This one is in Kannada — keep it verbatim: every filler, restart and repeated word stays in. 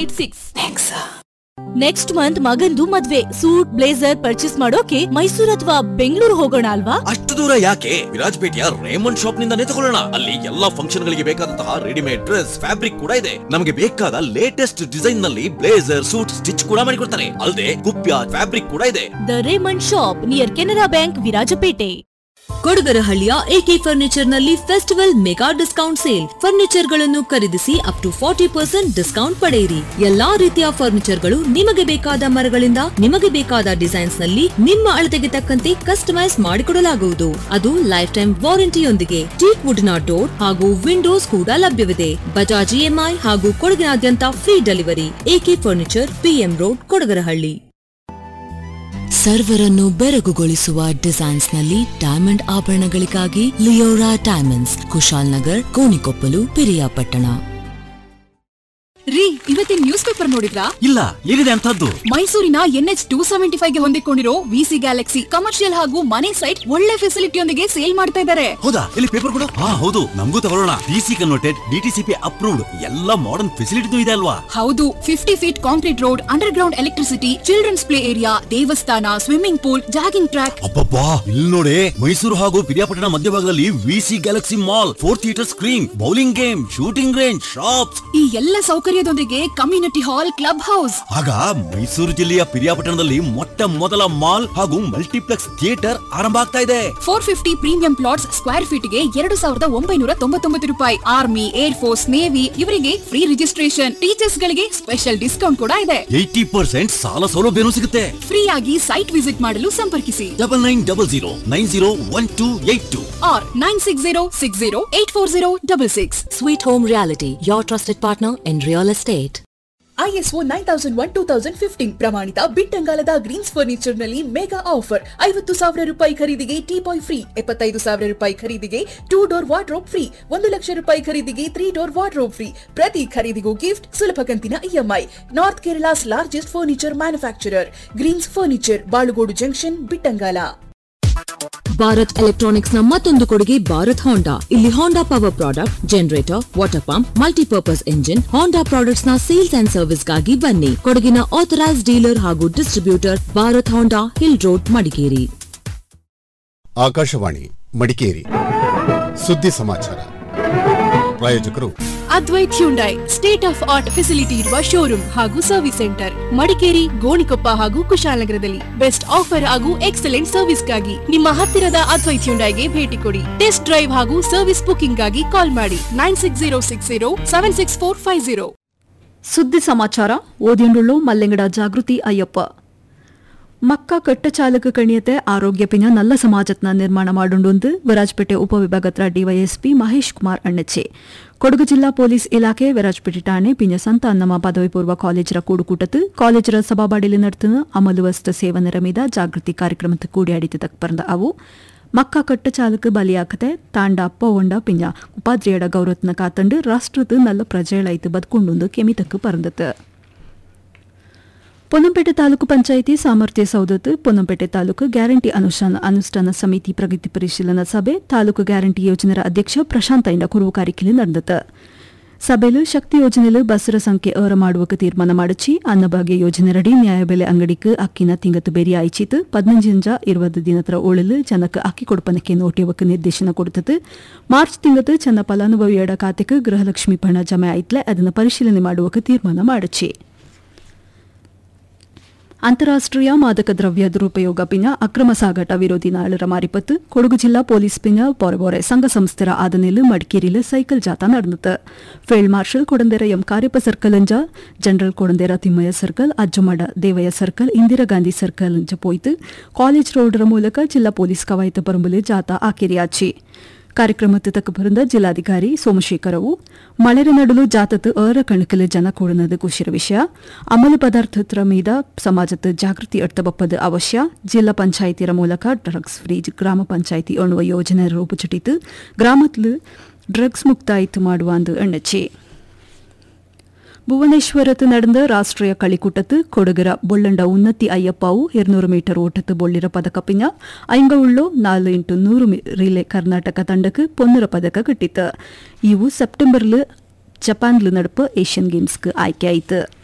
Eight six. ನೆಕ್ಸ್ಟ್ ಮಂತ್ ಮಗಂದು ಮದ್ವೆ. ಸೂಟ್ ಬ್ಲೇಸರ್ ಪರ್ಚೇಸ್ ಮಾಡೋಕೆ ಮೈಸೂರು ಅಥವಾ ಬೆಂಗಳೂರು ಹೋಗೋಣ ಅಲ್ವಾ? ಅಷ್ಟು ದೂರ ಯಾಕೆ? ವಿರಾಜಪೇಟೆಯ ರೇಮಂಡ್ ಶಾಪ್ ನಿಂದಾನೇ ತಗೊಳ್ಳೋಣ. ಅಲ್ಲಿ ಎಲ್ಲಾ ಫಂಕ್ಷನ್ ಗಳಿಗೆ ಬೇಕಾದಂತಹ ರೆಡಿಮೇಡ್ ಡ್ರೆಸ್, ಫ್ಯಾಬ್ರಿಕ್ ಕೂಡ ಇದೆ. ನಮಗೆ ಬೇಕಾದ ಲೇಟೆಸ್ಟ್ ಡಿಸೈನ್ ನಲ್ಲಿ ಬ್ಲೇಸರ್, ಸೂಟ್ ಸ್ಟಿಚ್ ಕೂಡ ಮಾಡಿಕೊಡ್ತಾರೆ. ಅಲ್ಲದೆ ಕುಪ್ಯ ಫ್ಯಾಬ್ರಿಕ್ ಕೂಡ ಇದೆ. The Raymond shop near Canara bank, Virajpet. ಕೊಡಗರಹಳ್ಳಿಯ A K furniture ನಲ್ಲಿ festival mega discount sale. Furniture ಗಳನ್ನು ಖರೀದಿಸಿ up to forty percent discount ಪಡೆಯಿರಿ. ಎಲ್ಲಾ ರೀತಿಯ ಫರ್ನಿಚರ್ ಗಳು ನಿಮಗೆ ಬೇಕಾದ ಮರಗಳಿಂದ ನಿಮಗೆ ಬೇಕಾದ ಡಿಸೈನ್ಸ್ ನಲ್ಲಿ ನಿಮ್ಮ ಅಳತೆಗೆ ತಕ್ಕಂತೆ ಕಸ್ಟಮೈಸ್ ಮಾಡಿಕೊಡಲಾಗುವುದು. ಅದು ಲೈಫ್ ಟೈಮ್ ವಾರಂಟಿಯೊಂದಿಗೆ. ಟೀಕ್ ವುಡ್ ನ ಡೋರ್ ಹಾಗೂ ವಿಂಡೋಸ್ ಕೂಡ ಲಭ್ಯವಿದೆ. ಬಜಾಜ್ ಇಎಂಐ ಹಾಗೂ ಕೊಡಗಿನಾದ್ಯಂತ free delivery. A K furniture, PM road, Kodagarahalli. ಸರ್ವರನ್ನು ಬೆರಗುಗೊಳಿಸುವ designs ನಲ್ಲಿ diamond ಆಭರಣಗಳಿಗಾಗಿ Leora diamonds, Kushal Nagar, Konikoppal, Piriyapatna. ರೀ, ಇವತ್ತಿನ ನ್ಯೂಸ್ ಪೇಪರ್ ನೋಡಿದ್ರಾ? ಇಲ್ಲ, ಏನಿದೆ ಅಂತದ್ದು? ಮೈಸೂರಿನ N H two seventy five ಗೆ ಹೊಂದಿಕೊಂಡಿರೋ ವಿಸಿ ಗ್ಯಾಲಕ್ಸಿ ಕಮರ್ಷಿಯಲ್ ಹಾಗೂ ಮನೆ ಸೈಟ್ ಒಳ್ಳೆ ಫೆಸಿಲಿಟಿಯೊಂದಿಗೆ ಸೇಲ್ ಮಾಡ್ತಾ ಇದ್ದಾರೆ. ಹೌದಾ? ಇಲ್ಲಿ ಪೇಪರ್ ಕೊಡು. ಹಾ ಹೌದು, ನಮಗೂ ತಗೊಳ್ಳೋಣ. ಡಿಸಿ ಕನ್ವರ್ಟೆಡ್, ಡಿಟಿಸಿಪಿ ಅಪ್ರೂವ್ಡ್, ಎಲ್ಲ ಮಾಡರ್ನ್ ಫೆಸಿಲಿಟಿ ಇದೆ ಅಲ್ವಾ? ಹೌದು, fifty feet concrete road, under ground electricity, children's play area, ದೇವಸ್ಥಾನ, ಸ್ವಿಮ್ಮಿಂಗ್ ಪೂಲ್, ಜಾಗಿಂಗ್ ಟ್ರ್ಯಾಕ್. ಅಬ್ಬಬ್ಬಾ, ಇಲ್ಲಿ ನೋಡಿ, ಮೈಸೂರು ಹಾಗೂ ಪಿರಿಯಾಪಟ್ಟಣ ಮಧ್ಯಭಾಗದಲ್ಲಿ VC Galaxy mall, four theatre screen, bowling game, shooting range, shops, ಈ ಎಲ್ಲ ಸೌಕರ್ಯದೊಂದಿಗೆ ಕಮ್ಯುನಿಟಿ ಹಾಲ್, ಕ್ಲಬ್ ಹೌಸ್. ಆಗ ಮೈಸೂರು ಜಿಲ್ಲೆಯ ಪಿರಿಯಾಪಟ್ಟಣದಲ್ಲಿ ಮೊಟ್ಟ ಮೊದಲ ಮಾಲ್ ಹಾಗೂ ಮಲ್ಟಿಪ್ಲೆಕ್ಸ್ ಥಿಯೇಟರ್ ಆರಂಭ ಆಗ್ತಾ ಇದೆ. Four fifty premium plots square feet ಗೆ ಎರಡು ಸಾವಿರದ ಒಂಬೈನೂರ ತೊಂಬತ್ತೊಂಬತ್ತು ರೂಪಾಯಿ. ಆರ್ಮಿ, ಏರ್ ಫೋರ್ಸ್, ನೇವಿ ಇವರಿಗೆ ಫ್ರೀ ರಿಜಿಸ್ಟ್ರೇಷನ್. ಟೀಚರ್ಸ್ ಗಳಿಗೆ ಸ್ಪೆಷಲ್ ಡಿಸ್ಕೌಂಟ್ ಕೂಡ ಇದೆ. ಏಯ್ಟಿ ಪರ್ಸೆಂಟ್ ಸಾಲ ಸೌಲಭ್ಯನೂ ಸಿಗುತ್ತೆ. ಫ್ರೀ ಆಗಿ ಸೈಟ್ ವಿಸಿಟ್ ಮಾಡಲು ಸಂಪರ್ಕಿಸಿ double nine double zero nine zero one two eight two R nine six zero six zero eight four zero double six. Sweet Home Reality, your trusted partner in real estate. ISO nine thousand one two thousand fifteen ಪ್ರಮಾಣಿತ ಬಿಟ್ಟಂಗಾಲದ ಗ್ರೀನ್ಸ್ ಫರ್ನಿಚರ್ ನಲ್ಲಿ ಮೆಗಾ ಆಫರ್. ಐವತ್ತು ಸಾವಿರ ರೂಪಾಯಿ ಖರೀದಿಗೆ ಟೀ ಬಾಯ್ ಫ್ರೀ, ಎಪ್ಪತ್ತೈದು ಸಾವಿರ ರೂಪಾಯಿ ಖರೀದಿಗೆ ಟೂ ಡೋರ್ ವಾರ್ಡ್ರೋಬ್ ಫ್ರೀ, ಒಂದು ಲಕ್ಷ ರೂಪಾಯಿ ಖರೀದಿಗೆ ತ್ರೀ ಡೋರ್ ವಾರ್ಡ್ರೋಬ್ ಫ್ರೀ. ಪ್ರತಿ ಖರೀದಿಗೂ ಗಿಫ್ಟ್, ಸುಲಭ ಕಂತಿನ EMI. North Kerala's largest furniture manufacturer, Green's furniture, Balugodu junction, Bittangala. Bharat electronics ನ ಮತ್ತೊಂದು ಕೊಡುಗೆ ಭಾರತ್ ಹೋಂಡಾ. ಇಲ್ಲಿ ಹೋಂಡಾ power product, generator, water pump, multipurpose engine, ಹೋಂಡಾ ಪ್ರಾಡಕ್ಟ್ಸ್ ನ ಸೇಲ್ಸ್ ಅಂಡ್ ಸರ್ವಿಸ್ ಗಾಗಿ ಬನ್ನಿ. ಕೊಡಗಿನ ಆಥರೈಸ್ ಡೀಲರ್ ಹಾಗೂ ಡಿಸ್ಟ್ರಿಬ್ಯೂಟರ್ ಭಾರತ್ ಹೋಂಡಾ, ಹಿಲ್ ರೋಡ್, ಮಡಿಕೇರಿ. ಆಕಾಶವಾಣಿ ಮಡಿಕೇರಿ ಸುದ್ದಿ ಸಮಾಚಾರ. ಪ್ರಾಯೋಜಕರು Advait Hyundai, state of art facility ಇರುವ ಶೋರೂಮ್ ಹಾಗೂ ಸರ್ವಿಸ್ ಸೆಂಟರ್, ಮಡಿಕೇರಿ, ಗೋಣಿಕೊಪ್ಪ ಹಾಗೂ ಕುಶಾಲನಗರದಲ್ಲಿ. ಬೆಸ್ಟ್ ಆಫರ್ ಹಾಗೂ ಎಕ್ಸಲೆಂಟ್ ಸರ್ವಿಸ್ಗಾಗಿ ನಿಮ್ಮ ಹತ್ತಿರದ ಅದ್ವೈತ್ ಹ್ಯುಂಡೈಗೆ ಭೇಟಿ ಕೊಡಿ. ಟೆಸ್ಟ್ ಡ್ರೈವ್ ಹಾಗೂ ಸರ್ವಿಸ್ ಬುಕಿಂಗ್ ಗಾಗಿ ಕಾಲ್ ಮಾಡಿ nine six zero six zero seven six four five zero. ಸುದ್ದಿ ಸಮಾಚಾರ ಓದಿಯುಳ್ಳು ಮಲ್ಲೆಂಗಡ ಜಾಗೃತಿ ಅಯ್ಯಪ್ಪ. ಮಕ್ಕ ಕಟ್ಟ ಚಾಲಕ ಕಣಿಯತೆ ಆರೋಗ್ಯ ಪಿನ ನಲ್ಲ ಸಮಾಜತ್ನ ನಿರ್ಮಾಣ ಮಾಡುಂಡು ವಿರಾಜಪೇಟೆ ಉಪವಿಭಾಗದ ಡಿವೈಎಸ್ಪಿ ಮಹೇಶ್ ಕುಮಾರ್ ಅಣ್ಣಚ್ಚೆ. ಕೊಡಗು ಜಿಲ್ಲಾ ಪೊಲೀಸ್ ಇಲಾಖೆ ವಿರಾಜಪೇಟೆ ಠಾಣೆ ಪಿಂಜ ಸಂತ ಅನ್ನಮ ಪದವಿ ಪೂರ್ವ ಕಾಲೇಜರ ಕೂಡುಕೂಟತ್ತು ಕಾಲೇಜರ ಸಭಾಬಾಡಿಲಿ ನಡೆದ ಅಮಲುವಸ್ತ ಸೇವನರ ಮೀದ ಜಾಗೃತಿ ಕಾರ್ಯಕ್ರಮಕ್ಕೆ ಕೂಡಿಯಾಡಿದ ಪರಂದ ಅವು ಮಕ್ಕ ಕಟ್ಟ ಚಾಲಕ ಬಲಿಯಾಕತೆ ತಾಂಡ ಪೋವಂಡ ಪಿಂಜ ಉಪಾಧ್ರಿಯಡ ಗೌರವತ್ನ ಕಾತಂಡು ರಾಷ್ಟ್ರದ ನಲ್ಲ ಪ್ರಜೆಗಳಾಯ್ತು ಬದುಕೊಂಡು ಕೆಮಿತಕ್ಕೆ ಪರಂದತ್ತು. ಪೊನ್ನಂಪೇಟೆ ತಾಲೂಕು ಪಂಚಾಯಿತಿ ಸಾಮರ್ಥ್ಯ ಸೌಧತ್ತು ಪೊನ್ನಂಪೇಟೆ ತಾಲೂಕು ಗ್ಯಾರಂಟಿ ಅನುಷ್ಠಾನ ಅನುಷ್ಠಾನ ಸಮಿತಿ ಪ್ರಗತಿ ಪರಿಶೀಲನಾ ಸಭೆ ತಾಲೂಕು ಗ್ಯಾರಂಟಿ ಯೋಜನೆಯ ಅಧ್ಯಕ್ಷ ಪ್ರಶಾಂತ್ ಐಂಡ ಕುರುವುಕಾರಿಕೆಯಲ್ಲಿ ನಡೆದತ್ತು. ಸಭೆಲು ಶಕ್ತಿ ಯೋಜನೆಲು ಬಸ್ಸರ ಸಂಖ್ಯೆ ಏರ ಮಾಡುವಕ್ಕೆ ತೀರ್ಮಾನ ಮಾಡಿಸಿ ಅನ್ನಭಾಗ್ಯ ಯೋಜನೆಯಡಿ ನ್ಯಾಯಬೆಲೆ ಅಂಗಡಿಗೆ ಅಕ್ಕಿನ ತಿಂಗತ್ತು ಬೇರಿ ಆಯ್ಚಿತು ಪದಿನಂಜಂಜ ಇರುವತ್ತು ದಿನತ್ರ ಉಳಲು ಜನಕ್ಕೆ ಅಕ್ಕಿ ಕೊಡುಪನಕ್ಕೆ ನೋಟಿಯವಕ್ಕೆ ನಿರ್ದೇಶನ ಕೊಡುತ್ತದೆ. ಮಾರ್ಚ್ ತಿಂಗತ್ತು ಚೆನ್ನ ಫಲಾನುಭವಿಯಡ ಖಾತೆಗೆ ಗೃಹಲಕ್ಷ್ಮಿ ಪಣ ಜಮೆ ಆಯ್ತಲೆ ಅದನ್ನು ಪರಿಶೀಲನೆ ಮಾಡುವಕ್ಕೆ ತೀರ್ಮಾನ ಮಾಡಿಸಿ. ಅಂತಾರಾಷ್ಟ್ರೀಯ ಮಾದಕ ದ್ರವ್ಯ ದುರುಪಯೋಗ ಪಿನ ಅಕ್ರಮ ಸಾಗಾಟ ವಿರೋಧಿ ನಾಳರ ಮಾರಿಪತ್ತು ಕೊಡಗು ಜಿಲ್ಲಾ ಪೊಲೀಸ್ ಪಿನ ಪೊರಬೊರೆ ಸಂಘ ಸಂಸ್ಥೆರ ಆದನೆಲು ಮಡಿಕೇರಿಲು ಸೈಕಲ್ ಜಾಥಾ ನಡೆದತು. Field marshal Kodandera M Cariappa circle ಅಂಜ general Kodandera Thimmaiah circle, Ajjamada Devaiah circle, Indira Gandhi circle ಅಂಜ ಪೋಯ್ತು college ರೋಡ್ರ ಮೂಲಕ ಜಿಲ್ಲಾ ಪೊಲೀಸ್ ಕವಾಯತು ಬರಂಬುಲು ಜಾಥಾ ಆಕೆರಿಯಾಚಿ. ಕಾರ್ಯಕ್ರಮಕ್ಕೆ ತಕ್ಕ ಬರಂದ ಜಿಲ್ಲಾಧಿಕಾರಿ ಸೋಮಶೇಖರವು ಮಳೆರ ನಡುಲು ಜಾತತ್ತು ಏರ ಕಣಕಲು ಜನ ಕೂಡನದು ಖುಷಿರ ವಿಷಯ. ಅಮಲು ಪದಾರ್ಥದ ಮೀದ ಸಮಾಜದ ಜಾಗೃತಿ ಅರ್ಥಬಪ್ಪದ ಅವಶ್ಯ. ಜಿಲ್ಲಾ ಪಂಚಾಯಿತಿಯ ಮೂಲಕ ಡ್ರಗ್ಸ್ ಫ್ರೀ ಗ್ರಾಮ ಪಂಚಾಯಿತಿ ಎನ್ನುವ ಯೋಜನೆ ರೂಪುಚಿಟ್ಟಿತು ಗ್ರಾಮದಲ್ಲಿ ಡ್ರಗ್ಸ್ ಮುಕ್ತಾಯಿತು ಮಾಡುವ ಅಂದು ಎಣ್ಣಚ್ಚಿ. ಭುವನೇಶ್ವರത്ത് നടന്ന രാഷ്ട്രീയ കളിക്കൂട്ടത്ത് കൊടകര ബൊള്ളണ്ട ഉന്നത്തി അയ്യപ്പാവു ഇരുന്നൂറ് മീറ്റർ ഓട്ടത്ത് ബൊള്ളിര പതಕ ಪಿಂಜ ಐಂಗವುಳ್ಳು ನಾಲ್ಕು ಇಂಟು ನೂರು ರಿಲೇ ಕರ್ನಾಟಕ ತಂಡಕ್ಕೆ ಪೊನ್ನರ ಪದಕ ಕಿಟ್ಟಿತು. ಇವು ಸೆಪ್ಟೆಂಬರ್ಲು ಜಪಾನ್ಲು ನಡಪ ಏಷ್ಯನ್ ಗೇಮ್ಸ್ಗೆ ಆಯ್ಕೆ ಆಯಿತು.